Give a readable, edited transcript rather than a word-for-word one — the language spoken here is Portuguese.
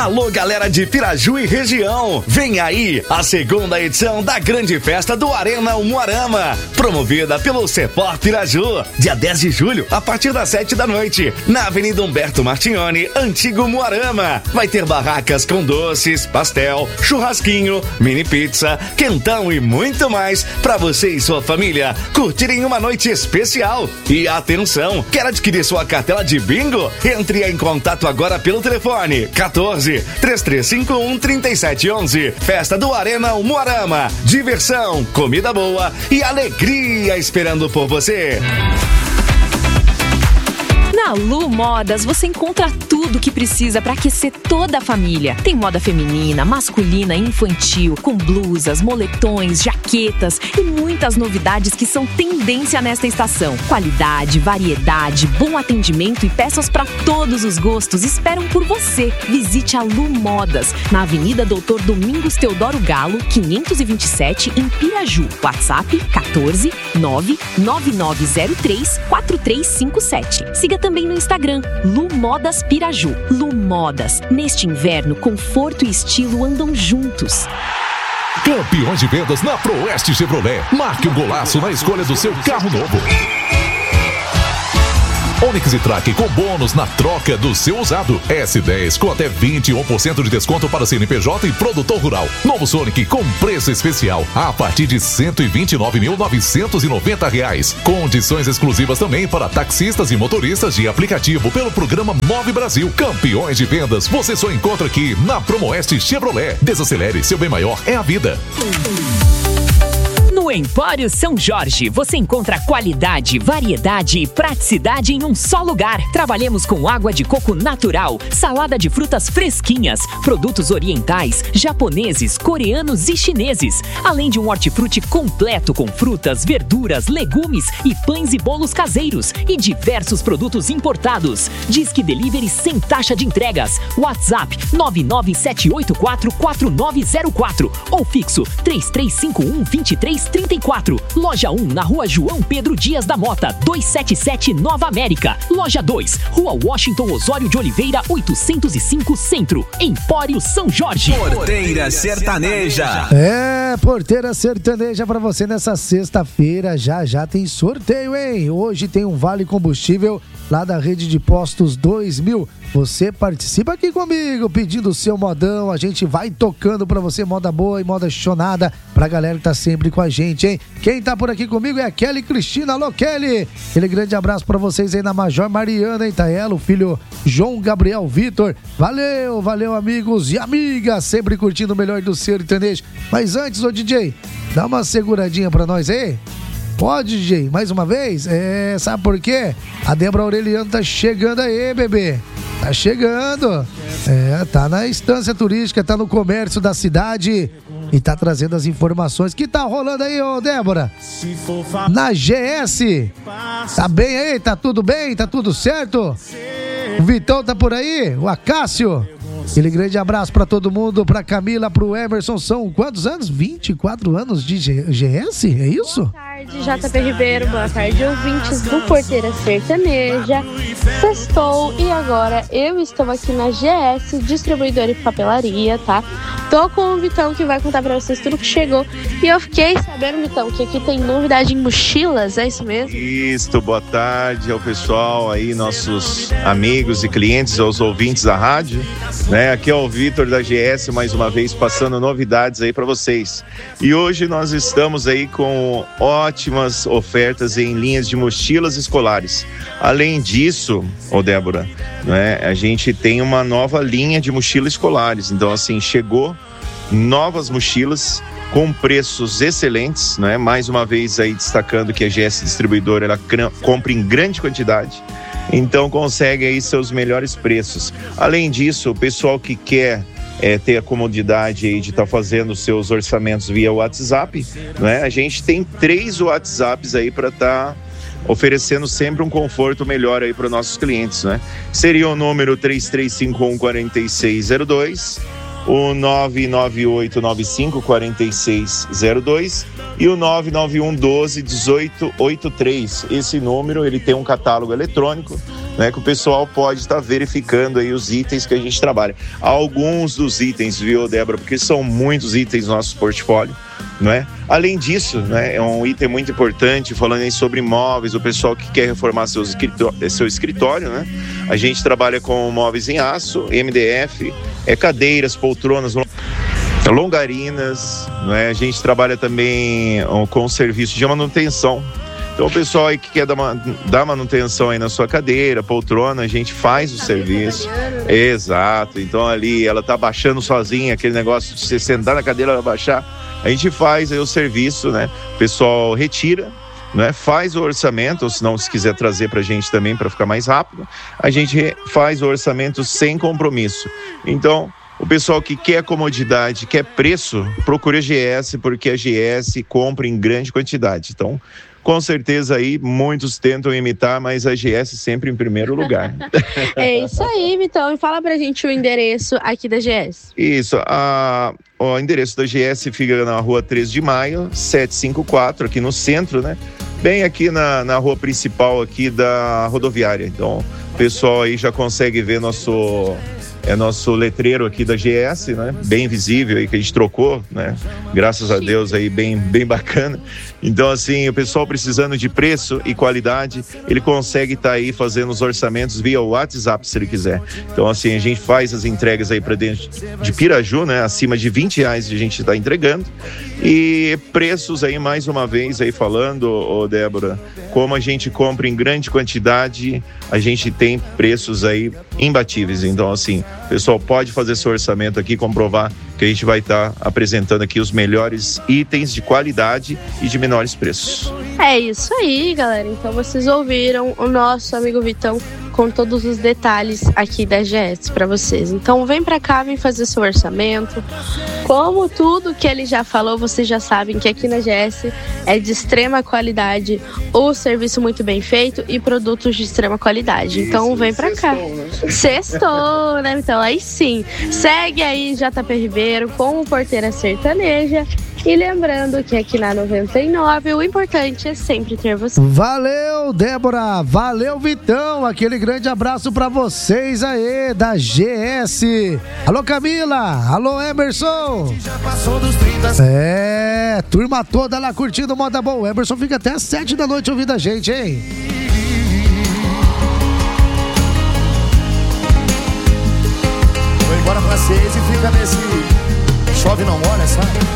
Alô, galera de Piraju e região, vem aí a segunda edição da grande festa do Arena Umuarama, promovida pelo Cepor Piraju, dia 10 de julho, a partir das 7 da noite, na Avenida Humberto Martignoni, Antigo Umuarama. Vai ter barracas com doces, pastel, churrasquinho, mini pizza, quentão e muito mais para você e sua família curtirem uma noite especial. E atenção, quer adquirir sua cartela de bingo? Entre em contato agora pelo telefone 14-3351-3711. Festa do Arena Umuarama. Diversão, comida boa e alegria esperando por você. Na Lu Modas você encontra tudo que precisa para aquecer toda a família. Tem moda feminina, masculina e infantil, com blusas, moletões, jaquetas e muitas novidades que são tendência nesta estação. Qualidade, variedade, bom atendimento e peças para todos os gostos esperam por você. Visite a Lu Modas, na Avenida Doutor Domingos Teodoro Galo, 527, em Piraju. WhatsApp 14 99903 4357. Siga também no Instagram, Lu Modas Piraju. Lu Modas. Neste inverno, conforto e estilo andam juntos. Campeões de vendas na Proeste Chevrolet. Marque um golaço na escolha do seu carro novo. Onix e Track com bônus na troca do seu usado. S10 com até 21% de desconto para CNPJ e produtor rural. Novo Sonic com preço especial a partir de R$ 129.990. Condições exclusivas também para taxistas e motoristas de aplicativo pelo programa Move Brasil. Campeões de vendas você só encontra aqui na Promoeste Chevrolet. Desacelere, seu bem maior é a vida. No Empório São Jorge, você encontra qualidade, variedade e praticidade em um só lugar. Trabalhamos com água de coco natural, salada de frutas fresquinhas, produtos orientais, japoneses, coreanos e chineses, além de um hortifruti completo com frutas, verduras, legumes e pães e bolos caseiros e diversos produtos importados. Disque Delivery sem taxa de entregas. WhatsApp 997844904 ou fixo 3351-2334. Loja 1 na Rua João Pedro Dias da Mota, 277 Nova América. Loja 2, Rua Washington Osório de Oliveira, 805 Centro. Empório São Jorge. Porteira Sertaneja. Porteira Sertaneja pra você nessa sexta-feira. Já tem sorteio, hein? Hoje tem um vale combustível lá da rede de postos 2000. Você participa aqui comigo, pedindo o seu modão. A gente vai tocando pra você moda boa e moda chonada pra galera que tá sempre com a gente, hein? Quem tá por aqui comigo é a Kelly Cristina. Alô, Kelly! Aquele grande abraço pra vocês aí na Major Mariana, hein? Tá ela, o filho João Gabriel Vitor. Valeu, amigos e amigas, sempre curtindo o melhor do sertanejo. Mas antes, ô DJ, dá uma seguradinha pra nós aí. Pode, DJ, mais uma vez? Sabe por quê? A Débora Aureliano tá chegando aí, bebê. Tá chegando. Tá na instância turística, tá no comércio da cidade e tá trazendo as informações. Que tá rolando aí, ô Débora? Na GS. Tá bem aí? Tá tudo bem? Tá tudo certo? O Vitão tá por aí? O Acácio? Aquele grande abraço pra todo mundo, pra Camila, pro Emerson. São quantos anos? 24 anos de GS? É isso? Boa tarde, JP Ribeiro. Boa tarde, ouvintes do Porteira Sertaneja. Sextou e agora eu estou aqui na GS, distribuidora e papelaria, tá? Tô com o Vitão que vai contar pra vocês tudo que chegou. E eu fiquei sabendo, Vitão, que aqui tem novidade em mochilas, é isso mesmo? Isso, boa tarde ao pessoal aí, nossos amigos e clientes, aos ouvintes da rádio. Aqui é o Vitor da GS, mais uma vez passando novidades aí para vocês. E hoje nós estamos aí com ótimas ofertas em linhas de mochilas escolares. Além disso, Débora, a gente tem uma nova linha de mochilas escolares. Então, assim, chegou novas mochilas com preços excelentes, Mais uma vez aí destacando que a GS Distribuidora, ela compra em grande quantidade. Então consegue aí seus melhores preços. Além disso, o pessoal que quer ter a comodidade aí de estar fazendo seus orçamentos via WhatsApp, A gente tem 3 WhatsApps aí para estar oferecendo sempre um conforto melhor aí para os nossos clientes, Seria o número 3351-4602 o 998954602 e o 991121883. Esse número, ele tem um catálogo eletrônico, né, que o pessoal pode estar verificando aí os itens que a gente trabalha. Alguns dos itens, viu, Débora, porque são muitos itens no nosso portfólio, não é? Além disso, né, é um item muito importante, falando aí sobre imóveis, o pessoal que quer reformar seu escritório, né? A gente trabalha com móveis em aço, MDF, cadeiras, poltronas, longarinas, né? A gente trabalha também com serviço de manutenção. Então o pessoal aí que quer dar manutenção aí na sua cadeira, poltrona, a gente faz o serviço. Exato, então ali ela tá baixando sozinha, aquele negócio de você sentar na cadeira, ela baixar, a gente faz aí o serviço, né? O pessoal retira, né? Faz o orçamento, ou se não, se quiser trazer pra gente também para ficar mais rápido, a gente faz o orçamento sem compromisso. Então, o pessoal que quer comodidade, quer preço, procura a GS, porque a GS compra em grande quantidade. Então, com certeza aí, muitos tentam imitar, mas a GS sempre em primeiro lugar. É isso aí, Vitão. E fala pra gente o endereço aqui da GS. Isso, o endereço da GS fica na rua 13 de maio, 754, aqui no centro, né? Bem aqui na rua principal aqui da rodoviária. Então, o pessoal aí já consegue ver nosso letreiro aqui da GS, né? Bem visível aí, que a gente trocou, né? Graças a Deus aí, bem bacana. Então, assim, o pessoal precisando de preço e qualidade, ele consegue estar aí fazendo os orçamentos via WhatsApp, se ele quiser. Então, assim, a gente faz as entregas aí para dentro de Piraju, né? Acima de R$20 a gente está entregando. E preços aí, mais uma vez aí falando, Débora, como a gente compra em grande quantidade, a gente tem preços aí imbatíveis. Então, assim, o pessoal pode fazer seu orçamento aqui, comprovar que a gente vai estar apresentando aqui os melhores itens de qualidade e de menores preços. É isso aí, galera. Então vocês ouviram o nosso amigo Vitão com todos os detalhes aqui da GS para vocês. Então vem pra cá, vem fazer seu orçamento. Como tudo que ele já falou, vocês já sabem que aqui na GS é de extrema qualidade, o serviço muito bem feito e produtos de extrema qualidade. Então vem pra cá. Sextou, né? Então aí sim. Segue aí JP Ribeiro com o Porteira Sertaneja. E lembrando que aqui na 99 o importante é sempre ter você. Valeu, Débora. Valeu, Vitão. Aquele grande abraço pra vocês aí da GS. Alô, Camila. Alô, Emerson. Turma toda lá curtindo o Moda Boa. O Emerson fica até às 7 da noite ouvindo a gente, hein? Foi embora pra 6 e fica nesse chove não molha, sabe?